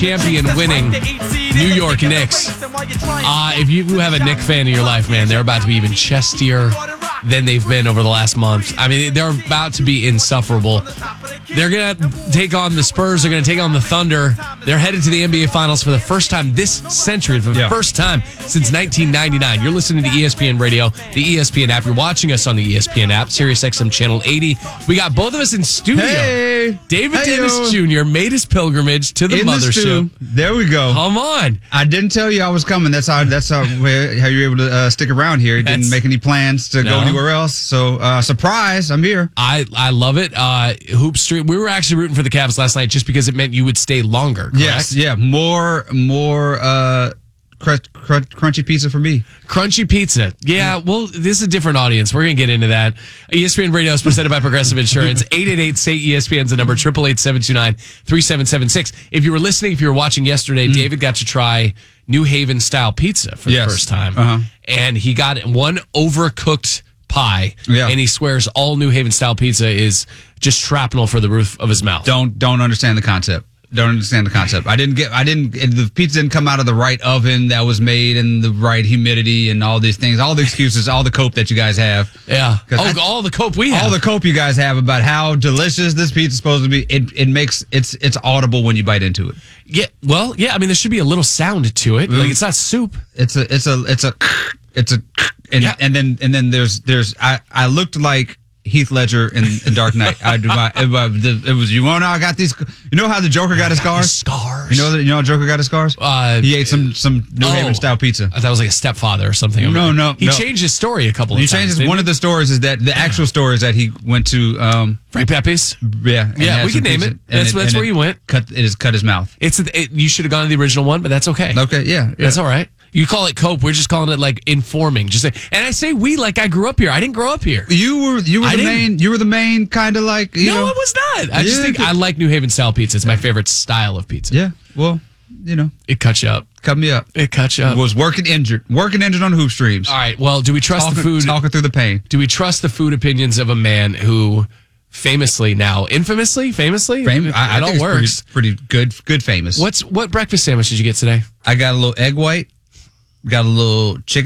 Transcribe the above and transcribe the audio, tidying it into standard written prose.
champion winning New York Knicks. If you have a Knick fan in your life, man, they're about to be even chestier than they've been over the last month. I mean, they're about to be insufferable. They're going to take on the Spurs. They're going to take on the Thunder. They're headed to the NBA Finals for the first time this century, for the first time since 1999. You're listening to ESPN Radio, the ESPN app. You're watching us on the ESPN app, SiriusXM Channel 80. We got both of us in studio. Hey! David Davis Jr. made his pilgrimage to the mothership. There we go. Come on. I didn't tell you I was coming. That's how you're able to stick around here. You didn't make any plans to go anywhere else. So, surprise, I'm here. I love it. Hoop Street. We were actually rooting for the Cavs last night just because it meant you would stay longer. Correct? Yes, yeah. More crunchy pizza for me. Crunchy pizza. Yeah, well, this is a different audience. We're going to get into that. ESPN Radio is presented by Progressive Insurance. 888-SAY-ESPN is the number, 888-729-3776. If you were listening, if you were watching yesterday, David got to try New Haven-style pizza for the first time. And he got one overcooked pie, and he swears all New Haven-style pizza is just shrapnel for the roof of his mouth. Don't understand the concept. Don't understand the concept. The pizza didn't come out of the right oven that was made in the right humidity and all these things, all the excuses, all the cope that you guys have. Yeah. All the cope we have. All the cope you guys have about how delicious this pizza is supposed to be. It makes, it's audible when you bite into it. Yeah. Well, yeah. I mean, there should be a little sound to it. Like, it's not soup. And then there's, I looked like Heath Ledger in Dark Knight. It was, you know, I got these. You know how the Joker got his scars? Scars. You know how Joker got his scars? He ate some New Haven style pizza. That was like a stepfather or something. No. He changed his story a couple of times. He changed one of the stories is that the actual story is that he went to Frank Pepe's. Yeah, we can name it. That's where you went. Cut his mouth. You should have gone to the original one, but that's okay. Okay, yeah. That's all right. You call it cope. We're just calling it like informing. And I say we like I grew up here. I didn't grow up here. You were the main kind of like. No, I was not. I just think I like New Haven style pizza. It's my favorite style of pizza. Yeah. Well, you know, it cuts you up. Cut me up. It cuts you up. Was working injured on Hoop Streams. All right. Well, do we trust the food? Talking through the pain. Do we trust the food opinions of a man who infamously, it all works. Pretty good famous. What breakfast sandwich did you get today? I got a little egg white. Got a little chicken